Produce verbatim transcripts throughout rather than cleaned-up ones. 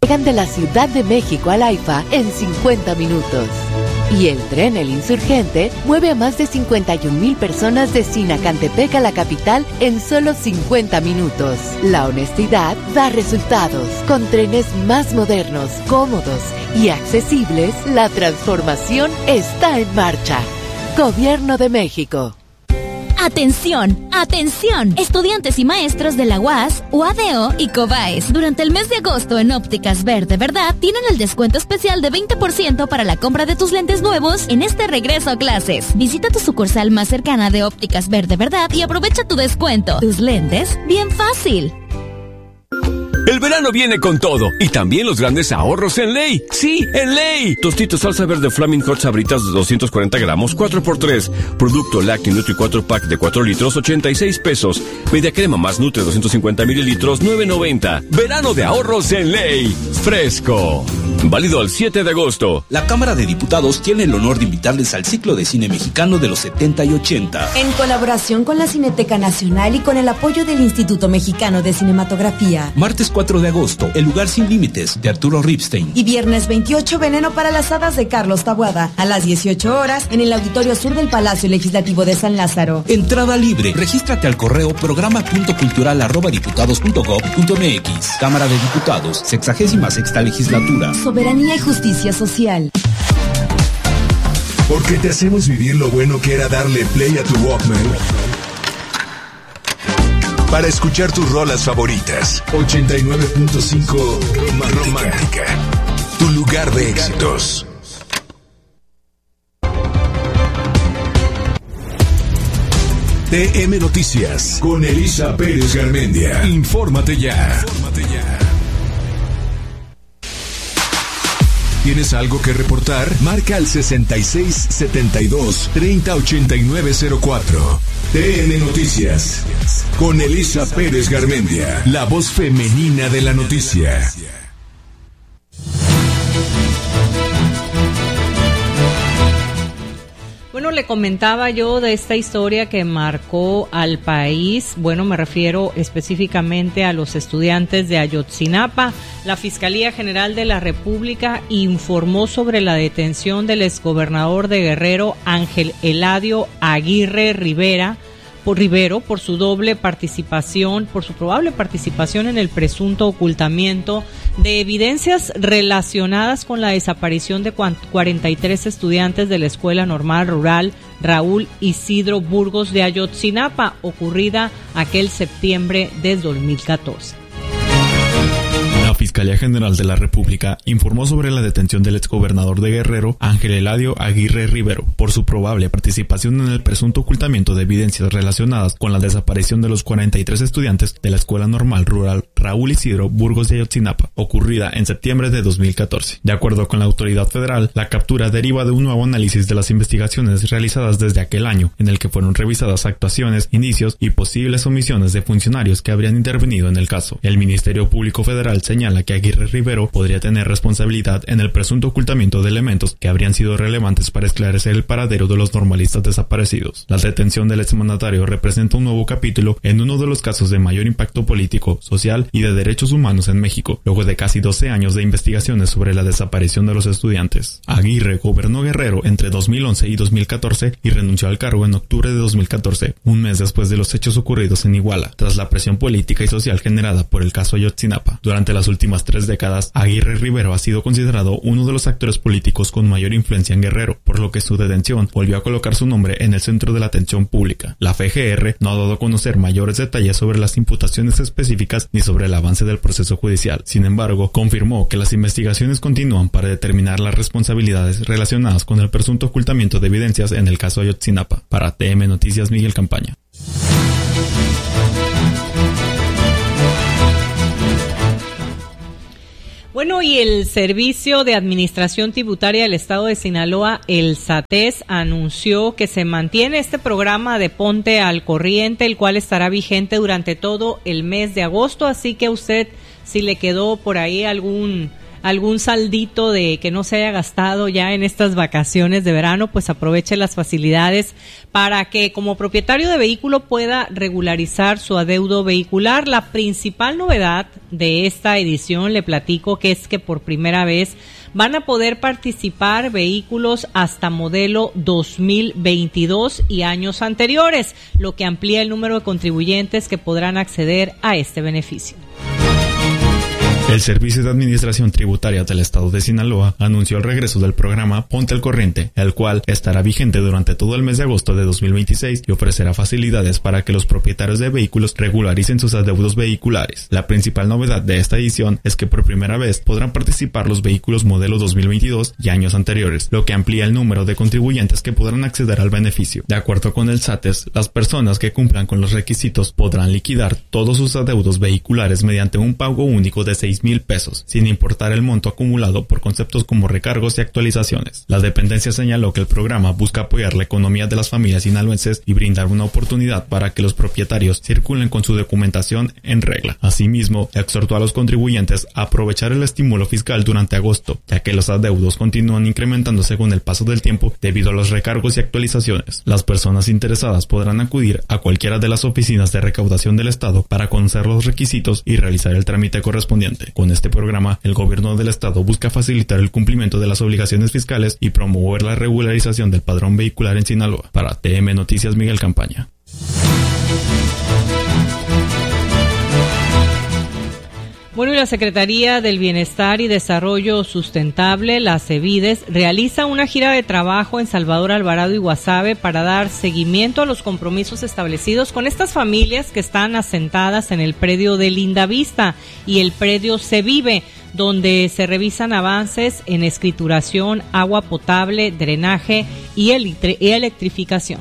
Llegan de la Ciudad de México al AIFA en cincuenta minutos. Y el tren El Insurgente mueve a más de cincuenta y un mil personas de Sinacantepec a la capital en solo cincuenta minutos. La honestidad da resultados. Con trenes más modernos, cómodos y accesibles, la transformación está en marcha. Gobierno de México. ¡Atención! ¡Atención! Estudiantes y maestros de la U A S, U A D O y COBAES. Durante el mes de agosto en Ópticas Verde Verdad tienen el descuento especial de veinte por ciento para la compra de tus lentes nuevos en este regreso a clases. Visita tu sucursal más cercana de Ópticas Verde Verdad y aprovecha tu descuento. Tus lentes, bien fácil. El verano viene con todo y también los grandes ahorros en Ley. ¡Sí, en Ley! Tostitos salsa verde Flaming Hot Sabritas de doscientos cuarenta gramos, cuatro por tres. Producto Lacti Nutri cuatro pack de cuatro litros, ochenta y seis pesos. Media crema más Nutre doscientos cincuenta mililitros, nueve noventa. Verano de ahorros en Ley. Fresco. Válido al siete de agosto. La Cámara de Diputados tiene el honor de invitarles al ciclo de cine mexicano de los setenta y ochenta. En colaboración con la Cineteca Nacional y con el apoyo del Instituto Mexicano de Cinematografía. Martes cuatro de agosto, El lugar sin límites, de Arturo Ripstein. Y viernes veintiocho, Veneno para las hadas, de Carlos Taboada, a las dieciocho horas, en el Auditorio Sur del Palacio Legislativo de San Lázaro. Entrada libre. Regístrate al correo programa punto cultural arroba diputados punto gob punto mx. Cámara de Diputados, sexagésima sexta legislatura. Soberanía y justicia social. Porque te hacemos vivir lo bueno que era darle play a tu Walkman para escuchar tus rolas favoritas. ochenta y nueve punto cinco Romántica, tu lugar de éxitos. T M Noticias con Elisa Pérez Garmendia. Infórmate ya. Infórmate ya. ¿Tienes algo que reportar? Marca al sesenta y seis setenta y dos treinta ochenta y nueve cero cuatro. T N Noticias con Elisa Pérez Garmendia, la voz femenina de la noticia. Bueno, le comentaba yo de esta historia que marcó al país. Bueno, me refiero específicamente a los estudiantes de Ayotzinapa. La Fiscalía General de la República informó sobre la detención del exgobernador de Guerrero, Ángel Eladio Aguirre Rivera, por Rivero, por su doble participación, por su probable participación en el presunto ocultamiento de evidencias relacionadas con la desaparición de cuarenta y tres estudiantes de la Escuela Normal Rural Raúl Isidro Burgos de Ayotzinapa, ocurrida aquel septiembre de dos mil catorce. La Fiscalía General de la República informó sobre la detención del exgobernador de Guerrero, Ángel Eladio Aguirre Rivero, por su probable participación en el presunto ocultamiento de evidencias relacionadas con la desaparición de los cuarenta y tres estudiantes de la Escuela Normal Rural Raúl Isidro Burgos de Ayotzinapa, ocurrida en septiembre de dos mil catorce. De acuerdo con la autoridad federal, la captura deriva de un nuevo análisis de las investigaciones realizadas desde aquel año, en el que fueron revisadas actuaciones, indicios y posibles omisiones de funcionarios que habrían intervenido en el caso. El Ministerio Público Federal señala que Aguirre Rivero podría tener responsabilidad en el presunto ocultamiento de elementos que habrían sido relevantes para esclarecer el paradero de los normalistas desaparecidos. La detención del exmandatario representa un nuevo capítulo en uno de los casos de mayor impacto político, social y de derechos humanos en México, luego de casi doce años de investigaciones sobre la desaparición de los estudiantes. Aguirre gobernó Guerrero entre dos mil once y dos mil catorce y renunció al cargo en octubre de dos mil catorce, un mes después de los hechos ocurridos en Iguala, tras la presión política y social generada por el caso Ayotzinapa. Durante las últimas tres décadas, Aguirre Rivero ha sido considerado uno de los actores políticos con mayor influencia en Guerrero, por lo que su detención volvió a colocar su nombre en el centro de la atención pública. La F G R no ha dado a conocer mayores detalles sobre las imputaciones específicas ni sobre el avance del proceso judicial. Sin embargo, confirmó que las investigaciones continúan para determinar las responsabilidades relacionadas con el presunto ocultamiento de evidencias en el caso Ayotzinapa. Para T M Noticias, Miguel Campaña. Bueno, y el Servicio de Administración Tributaria del Estado de Sinaloa, el SATES, anunció que se mantiene este programa de Ponte al Corriente, el cual estará vigente durante todo el mes de agosto, así que usted, si le quedó por ahí algún algún saldito de que no se haya gastado ya en estas vacaciones de verano, pues aproveche las facilidades para que como propietario de vehículo pueda regularizar su adeudo vehicular. La principal novedad de esta edición, le platico, que es que por primera vez van a poder participar vehículos hasta modelo dos mil veintidós y años anteriores, lo que amplía el número de contribuyentes que podrán acceder a este beneficio. El Servicio de Administración Tributaria del Estado de Sinaloa anunció el regreso del programa Ponte al Corriente, el cual estará vigente durante todo el mes de agosto de dos mil veintiséis y ofrecerá facilidades para que los propietarios de vehículos regularicen sus adeudos vehiculares. La principal novedad de esta edición es que por primera vez podrán participar los vehículos modelo dos mil veintidós y años anteriores, lo que amplía el número de contribuyentes que podrán acceder al beneficio. De acuerdo con el SATES, las personas que cumplan con los requisitos podrán liquidar todos sus adeudos vehiculares mediante un pago único de seis mil pesos, sin importar el monto acumulado por conceptos como recargos y actualizaciones. La dependencia señaló que el programa busca apoyar la economía de las familias sinaloenses y brindar una oportunidad para que los propietarios circulen con su documentación en regla. Asimismo, exhortó a los contribuyentes a aprovechar el estímulo fiscal durante agosto, ya que los adeudos continúan incrementándose con el paso del tiempo debido a los recargos y actualizaciones. Las personas interesadas podrán acudir a cualquiera de las oficinas de recaudación del Estado para conocer los requisitos y realizar el trámite correspondiente. Con este programa, el gobierno del estado busca facilitar el cumplimiento de las obligaciones fiscales y promover la regularización del padrón vehicular en Sinaloa. Para T M Noticias, Miguel Campaña. Bueno, y la Secretaría del Bienestar y Desarrollo Sustentable, la CEBIDES, realiza una gira de trabajo en Salvador Alvarado y Guasave para dar seguimiento a los compromisos establecidos con estas familias que están asentadas en el predio de Lindavista y el predio Se Vive, donde se revisan avances en escrituración, agua potable, drenaje y electrificación.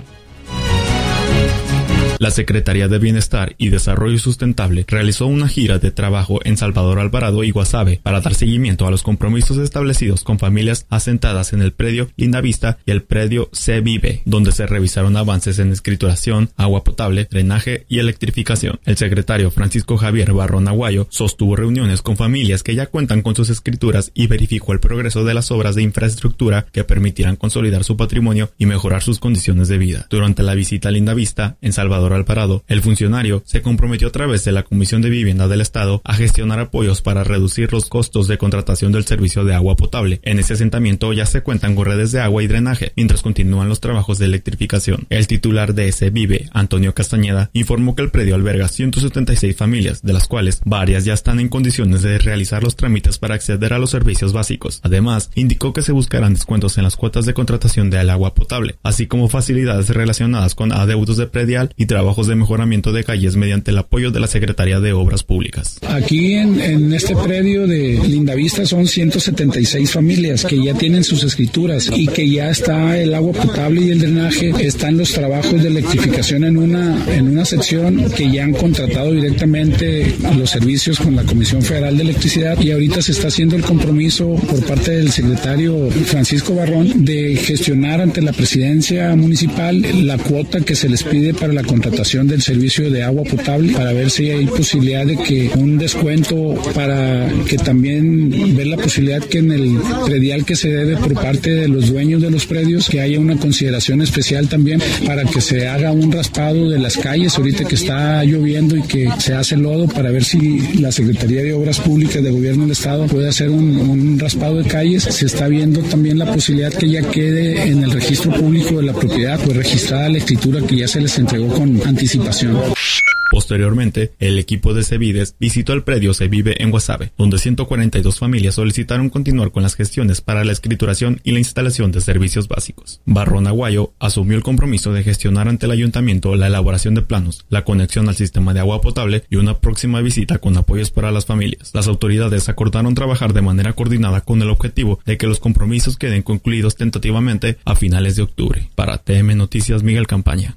La Secretaría de Bienestar y Desarrollo Sustentable realizó una gira de trabajo en Salvador Alvarado y Guasave para dar seguimiento a los compromisos establecidos con familias asentadas en el predio Lindavista y el predio Se Vive, donde se revisaron avances en escrituración, agua potable, drenaje y electrificación. El secretario Francisco Javier Barrón Aguayo sostuvo reuniones con familias que ya cuentan con sus escrituras y verificó el progreso de las obras de infraestructura que permitirán consolidar su patrimonio y mejorar sus condiciones de vida. Durante la visita a Lindavista, en Salvador Alvarado, el funcionario se comprometió a través de la Comisión de Vivienda del Estado a gestionar apoyos para reducir los costos de contratación del servicio de agua potable. En ese asentamiento ya se cuentan con redes de agua y drenaje, mientras continúan los trabajos de electrificación. El titular de Se Vive, Antonio Castañeda, informó que el predio alberga ciento setenta y seis familias, de las cuales varias ya están en condiciones de realizar los trámites para acceder a los servicios básicos. Además, indicó que se buscarán descuentos en las cuotas de contratación del agua potable, así como facilidades relacionadas con adeudos de predial y trabajos de mejoramiento de calles mediante el apoyo de la Secretaría de Obras Públicas. Aquí en, en este predio de Lindavista son ciento setenta y seis familias que ya tienen sus escrituras y que ya está el agua potable y el drenaje, están los trabajos de electrificación en una, en una sección que ya han contratado directamente los servicios con la Comisión Federal de Electricidad, y ahorita se está haciendo el compromiso por parte del secretario Francisco Barrón de gestionar ante la presidencia municipal la cuota que se les pide para la contratación del servicio de agua potable, para ver si hay posibilidad de que un descuento, para que también ver la posibilidad que en el predial que se debe por parte de los dueños de los predios, que haya una consideración especial también para que se haga un raspado de las calles ahorita que está lloviendo y que se hace lodo, para ver si la Secretaría de Obras Públicas de Gobierno del Estado puede hacer un, un raspado de calles. Se está viendo también la posibilidad que ya quede en el registro público de la propiedad, pues registrada la escritura que ya se les entregó con anticipación. Posteriormente, el equipo de CEBIDES visitó el predio Se Vive en Guasave, donde ciento cuarenta y dos familias solicitaron continuar con las gestiones para la escrituración y la instalación de servicios básicos. Barrón Aguayo asumió el compromiso de gestionar ante el ayuntamiento la elaboración de planos, la conexión al sistema de agua potable y una próxima visita con apoyos para las familias. Las autoridades acordaron trabajar de manera coordinada con el objetivo de que los compromisos queden concluidos tentativamente a finales de octubre. Para T M Noticias, Miguel Campaña.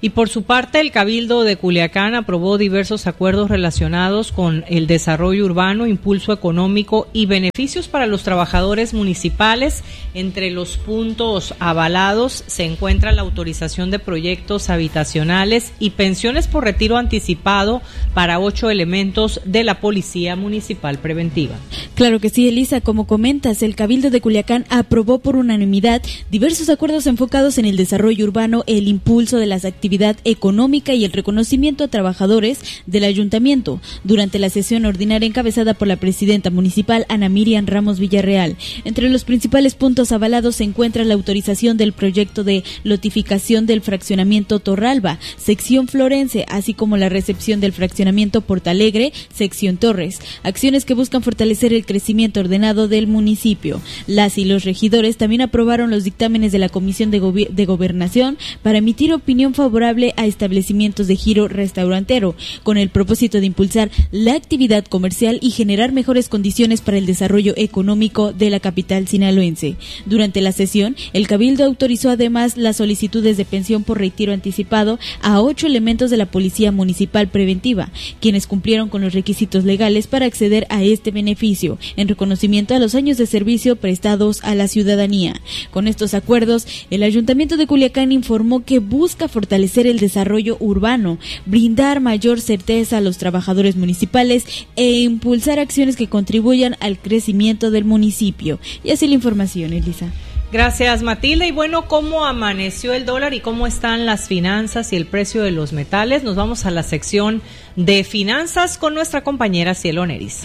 Y por su parte, el Cabildo de Culiacán aprobó diversos acuerdos relacionados con el desarrollo urbano, impulso económico y beneficios para los trabajadores municipales. Entre los puntos avalados se encuentra la autorización de proyectos habitacionales y pensiones por retiro anticipado para ocho elementos de la Policía Municipal Preventiva. Claro que sí, Elisa, como comentas, el Cabildo de Culiacán aprobó por unanimidad diversos acuerdos enfocados en el desarrollo urbano, el impulso de las actividades económica y el reconocimiento a trabajadores del ayuntamiento durante la sesión ordinaria encabezada por la presidenta municipal Ana Miriam Ramos Villarreal. Entre los principales puntos avalados se encuentra la autorización del proyecto de lotificación del fraccionamiento Torralba, sección Florense, así como la recepción del fraccionamiento Portalegre, sección Torres, acciones que buscan fortalecer el crecimiento ordenado del municipio. Las y los regidores también aprobaron los dictámenes de la Comisión de, Gobi- de Gobernación para emitir opinión favorable a establecimientos de giro restaurantero, con el propósito de impulsar la actividad comercial y generar mejores condiciones para el desarrollo económico de la capital sinaloense. Durante la sesión, el Cabildo autorizó además las solicitudes de pensión por retiro anticipado a ocho elementos de la Policía Municipal Preventiva, quienes cumplieron con los requisitos legales para acceder a este beneficio, en reconocimiento a los años de servicio prestados a la ciudadanía. Con estos acuerdos, el Ayuntamiento de Culiacán informó que busca fortalecer el desarrollo urbano, brindar mayor certeza a los trabajadores municipales e impulsar acciones que contribuyan al crecimiento del municipio. Y así la información, Elisa. Gracias, Matilde. Y bueno, ¿cómo amaneció el dólar y cómo están las finanzas y el precio de los metales? Nos vamos a la sección de finanzas con nuestra compañera Cielo Neris.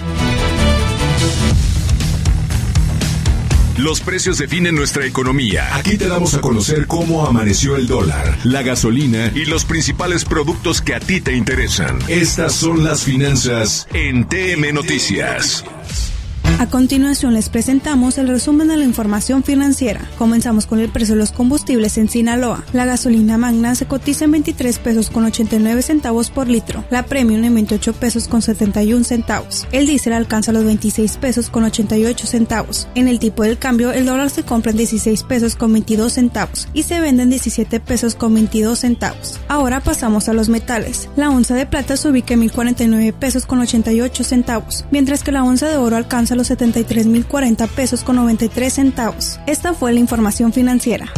Los precios definen nuestra economía. Aquí te damos a conocer cómo amaneció el dólar, la gasolina y los principales productos que a ti te interesan. Estas son las finanzas en T M Noticias. A continuación les presentamos el resumen de la información financiera. Comenzamos con el precio de los combustibles en Sinaloa. La gasolina magna se cotiza en veintitrés pesos con ochenta y nueve centavos por litro. La premium en veintiocho pesos con setenta y un centavos. El diésel alcanza los veintiséis pesos con ochenta y ocho centavos. En el tipo del cambio, el dólar se compra en dieciséis pesos con veintidós centavos y se vende en diecisiete pesos con veintidós centavos. Ahora pasamos a los metales. La onza de plata se ubica en mil cuarenta y nueve pesos con ochenta y ocho centavos, mientras que la onza de oro alcanza los setenta y tres mil cuarenta pesos con noventa y tres centavos. Esta fue la información financiera.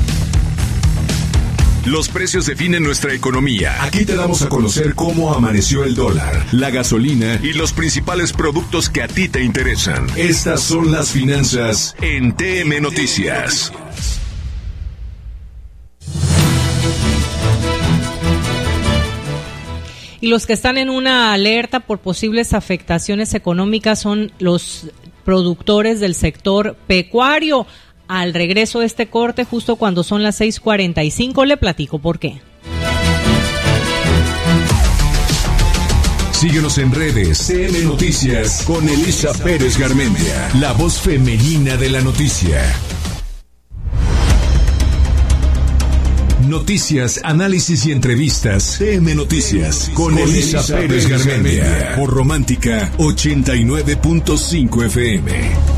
Los precios definen nuestra economía. Aquí te damos a conocer cómo amaneció el dólar, la gasolina y los principales productos que a ti te interesan. Estas son las finanzas en T M Noticias. Y los que están en una alerta por posibles afectaciones económicas son los productores del sector pecuario. Al regreso de este corte, justo cuando son las seis cuarenta y cinco, le platico por qué. Síguenos en redes, T M Noticias con Elisa Pérez Garmendia, la voz femenina de la noticia. Noticias, análisis y entrevistas. T M Noticias con Elisa Pérez Garmendia por Romántica ochenta y nueve punto cinco F M.